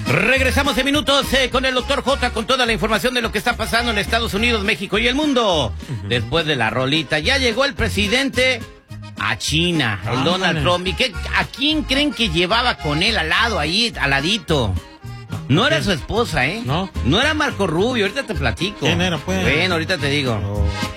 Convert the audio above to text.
Regresamos en minutos con el doctor J con toda la información de lo que está pasando en Estados Unidos, México y el mundo. Después de la rolita, ya llegó el presidente a China, el Donald Trump. ¿Y a quién creen que llevaba con él al lado, ahí, al ladito? No era su esposa, ¿eh? No. No era Marco Rubio, ahorita te platico. ¿Quién era, pues? Bueno, ahorita te digo.